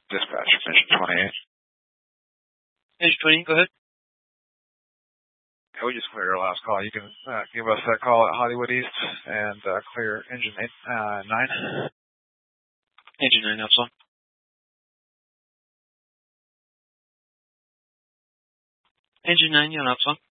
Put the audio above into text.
Dispatch, Engine 28. Engine 20, go ahead. Yeah, we just cleared our last call. You can give us that call at Hollywood East and clear Engine 9. Engine 9, Upsilon. Engine 9, you're on Upsilon.